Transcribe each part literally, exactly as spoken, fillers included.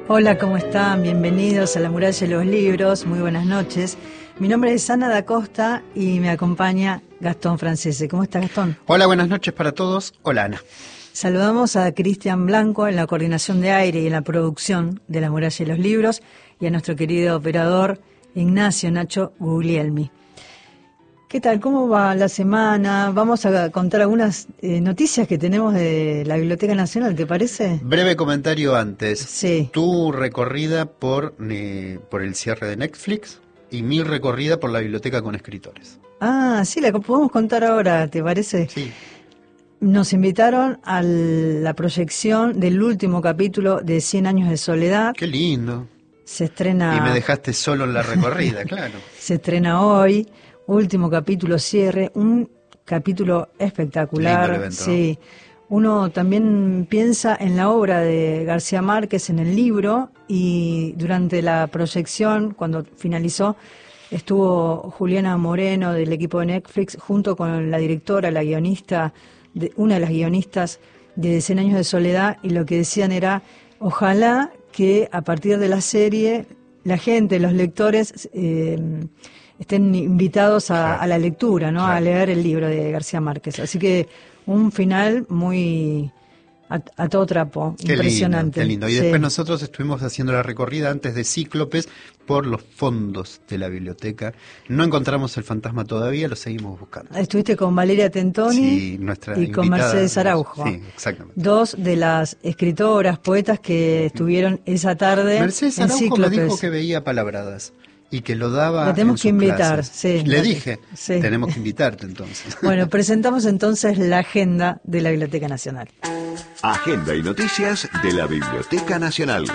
Hola, ¿cómo están? Bienvenidos a La Muralla de los Libros. Muy buenas noches. Mi nombre es Ana da Costa y me acompaña Gastón Francese. ¿Cómo está, Gastón? Hola, buenas noches para todos. Hola, Ana. Saludamos a Cristian Blanco en la coordinación de aire y en la producción de La Muralla de los Libros y a nuestro querido operador Ignacio Nacho Guglielmi. ¿Qué tal? ¿Cómo va la semana? Vamos a contar algunas eh, noticias que tenemos de la Biblioteca Nacional, ¿te parece? Breve comentario antes. Sí. Tu recorrida por, eh, por el cierre de Netflix y mi recorrida por la biblioteca con escritores. Ah, sí, la podemos contar ahora, ¿te parece? Sí. Nos invitaron a la proyección del último capítulo de Cien años de soledad. Qué lindo. Se estrena... Y me dejaste solo en la recorrida, claro. Se estrena hoy, último capítulo, cierre, un capítulo espectacular. Lindo el evento, sí. Uno también piensa en la obra de García Márquez, en el libro, y durante la proyección, cuando finalizó, estuvo Juliana Moreno del equipo de Netflix, junto con la directora, la guionista, de, una de las guionistas de Cien años de soledad, y lo que decían era, ojalá que a partir de la serie, la gente, los lectores, eh, estén invitados a, Claro. a la lectura, ¿no? Claro. A leer el libro de García Márquez. Así que un final muy a, a todo trapo, Qué impresionante. Lindo, qué lindo. Y Sí. después nosotros estuvimos haciendo la recorrida antes de Cíclopes por los fondos de la biblioteca. No encontramos el fantasma todavía, lo seguimos buscando. Estuviste con Valeria Tentoni Sí, nuestra y con invitada. Mercedes Araujo. Sí, exactamente. Dos de las escritoras, poetas que estuvieron esa tarde Mercedes en Araujo me Cíclopes. dijo que veía Palabradas y que lo daba La tenemos en que sus invitar, clases. sí. Le La- dije, sí. tenemos que invitarte entonces. Bueno, presentamos entonces la agenda de la Biblioteca Nacional. Agenda y noticias de la Biblioteca Nacional.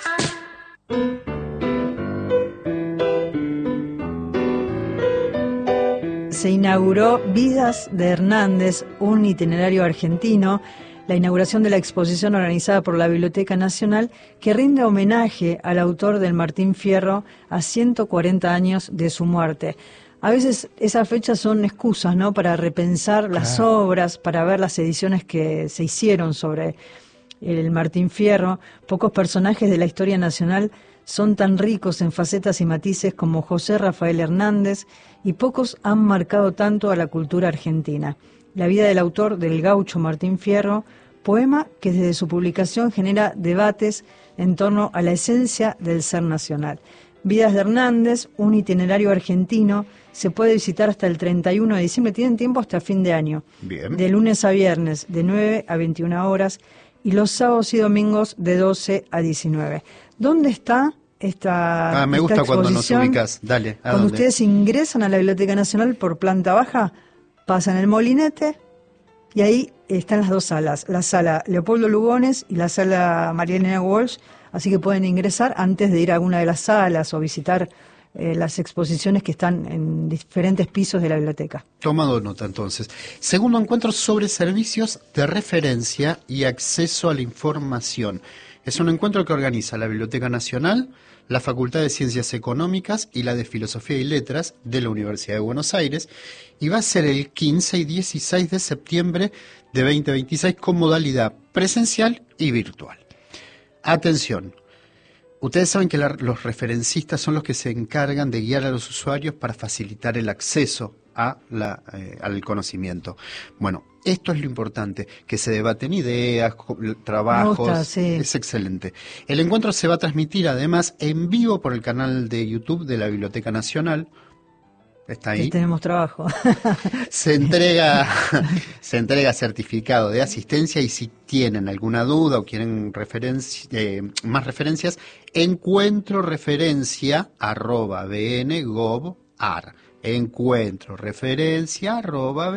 Se inauguró Vidas de Hernández, un itinerario argentino, la inauguración de la exposición organizada por la Biblioteca Nacional que rinde homenaje al autor del Martín Fierro a ciento cuarenta años de su muerte. A veces esas fechas son excusas, ¿no?, para repensar las Claro. obras, para ver las ediciones que se hicieron sobre el Martín Fierro. Pocos personajes de la historia nacional son tan ricos en facetas y matices como José Rafael Hernández, y pocos han marcado tanto a la cultura argentina. La vida del autor del gaucho Martín Fierro, poema que desde su publicación genera debates en torno a la esencia del ser nacional. Vidas de Hernández, un itinerario argentino, se puede visitar hasta el treinta y uno de diciembre, tienen tiempo hasta fin de año. Bien. De lunes a viernes, de nueve a veintiuna horas, y los sábados y domingos de doce a diecinueve. ¿Dónde está esta Ah, me esta gusta cuando nos exposición? ubicas. Dale, ¿a Cuando dónde? ustedes ingresan a la Biblioteca Nacional por planta baja, pasan el molinete y ahí están las dos salas, la sala Leopoldo Lugones y la sala María Elena Walsh, así que pueden ingresar antes de ir a alguna de las salas o visitar eh, las exposiciones que están en diferentes pisos de la biblioteca. Tomado nota entonces. Segundo encuentro sobre servicios de referencia y acceso a la información. Es un encuentro que organiza la Biblioteca Nacional, la Facultad de Ciencias Económicas y la de Filosofía y Letras de la Universidad de Buenos Aires, y va a ser el quince y dieciséis de septiembre de veinte veintiséis con modalidad presencial y virtual. Atención. Ustedes saben que la, los referencistas son los que se encargan de guiar a los usuarios para facilitar el acceso a la, eh, al conocimiento. Bueno, esto es lo importante, que se debaten ideas, co- trabajos, Me gusta, sí. es excelente. El encuentro se va a transmitir además en vivo por el canal de YouTube de la Biblioteca Nacional. Está ahí. Y tenemos trabajo. Se entrega, se entrega certificado de asistencia, y si tienen alguna duda o quieren referencia, eh, más referencias, encuentro referencia arroba bngov.ar. Encuentro referencia arroba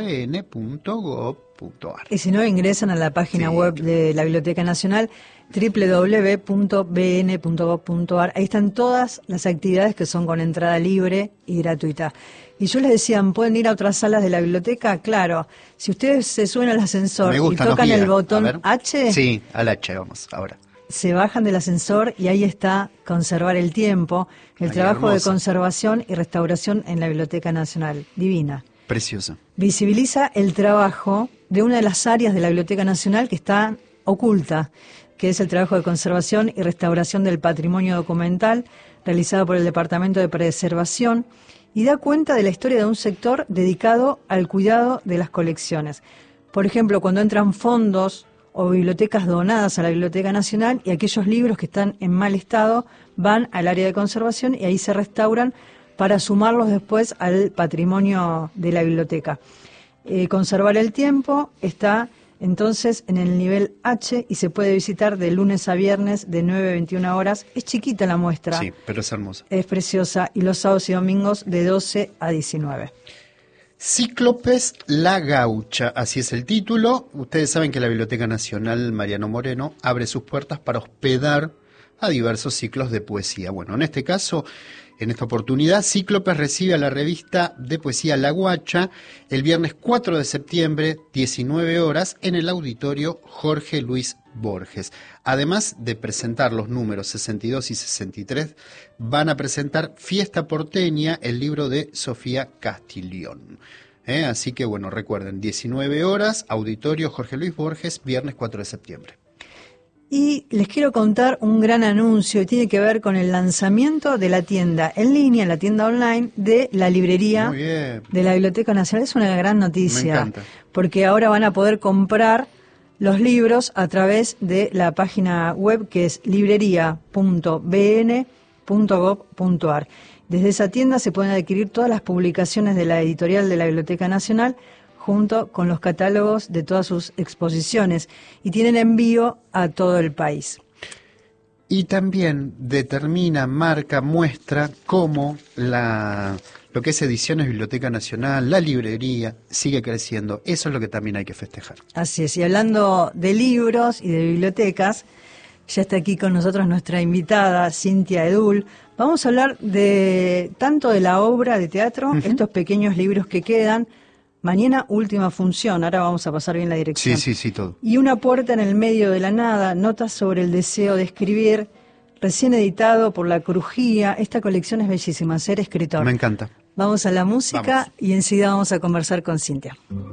bn.gov.ar. Y si no, ingresan a la página Sí. web de la Biblioteca Nacional, doble u doble u doble u punto b n punto gov punto a r. Ahí están todas las actividades que son con entrada libre y gratuita. Y yo les decía, ¿pueden ir a otras salas de la biblioteca? Claro, si ustedes se suben al ascensor Me gusta, y tocan nos guía. el botón A ver. H, Sí, al H vamos ahora. se bajan del ascensor y ahí está Conservar el Tiempo, el Ay, trabajo de hermoso. conservación y restauración en la Biblioteca Nacional. Divina. Precioso. Visibiliza el trabajo de una de las áreas de la Biblioteca Nacional que está oculta, que es el trabajo de conservación y restauración del patrimonio documental realizado por el Departamento de Preservación, y da cuenta de la historia de un sector dedicado al cuidado de las colecciones. Por ejemplo, cuando entran fondos o bibliotecas donadas a la Biblioteca Nacional y aquellos libros que están en mal estado van al área de conservación y ahí se restauran para sumarlos después al patrimonio de la biblioteca. Eh, conservar el tiempo está entonces en el nivel H y se puede visitar de lunes a viernes de nueve a veintiuna horas. Es chiquita la muestra. Sí, pero es hermosa. Es preciosa. Y los sábados y domingos de doce a diecinueve. Cíclopes La Gaucha, así es el título. Ustedes saben que la Biblioteca Nacional Mariano Moreno abre sus puertas para hospedar a diversos ciclos de poesía. Bueno, en este caso, en esta oportunidad, Cíclopes recibe a la revista de poesía La Guacha el viernes cuatro de septiembre, diecinueve horas, en el auditorio Jorge Luis Borges. Además de presentar los números sesenta y dos y sesenta y tres, van a presentar Fiesta Porteña, el libro de Sofía Castiglione. ¿Eh? Así que, bueno, recuerden, diecinueve horas, auditorio Jorge Luis Borges, viernes cuatro de septiembre. Y les quiero contar un gran anuncio y tiene que ver con el lanzamiento de la tienda en línea, la tienda online de la librería de la Biblioteca Nacional. Es una gran noticia. Me encanta. Porque ahora van a poder comprar los libros a través de la página web que es librería punto b n punto gov punto a r. Desde esa tienda se pueden adquirir todas las publicaciones de la editorial de la Biblioteca Nacional junto con los catálogos de todas sus exposiciones y tienen envío a todo el país. Y también determina, marca, muestra cómo la, lo que es Ediciones Biblioteca Nacional, la librería, sigue creciendo. Eso es lo que también hay que festejar. Así es, y hablando de libros y de bibliotecas, ya está aquí con nosotros nuestra invitada, Cintia Edul. Vamos a hablar de tanto de la obra de teatro, uh-huh. estos pequeños libros que quedan. Mañana última función, ahora vamos a pasar bien la dirección. Sí, sí, sí, todo. Y Una puerta en el medio de la nada, notas sobre el deseo de escribir, recién editado por La Crujía. Esta colección es bellísima, Ser Escritor. Me encanta. Vamos a la música Vamos. Y enseguida vamos a conversar con Cintia.